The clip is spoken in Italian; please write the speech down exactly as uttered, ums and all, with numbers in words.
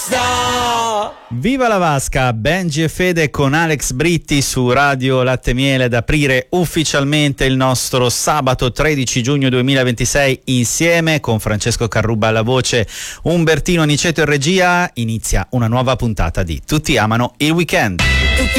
basta. Viva la Vasca, Benji e Fede con Alex Britti su Radio Latte Miele ad aprire ufficialmente il nostro sabato tredici giugno duemilaventisei insieme con Francesco Carruba alla voce, Umbertino Niceto in regia. Inizia una nuova puntata di Tutti amano il weekend.